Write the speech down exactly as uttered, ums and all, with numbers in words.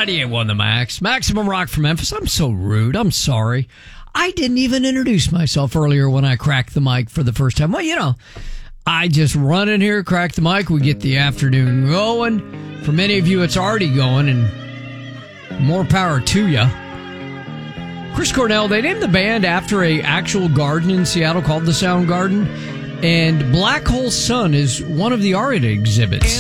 ninety-eight point one The Max. Maximum Rock from Memphis. I'm so rude. I'm sorry. I didn't even introduce myself earlier when I cracked the mic for the first time. Well, you know, I just run in here, crack the mic. We get the afternoon going. For many of you, it's already going, and more power to you. Chris Cornell, they named the band after a actual garden in Seattle called the Sound Garden, and Black Hole Sun is one of the art exhibits.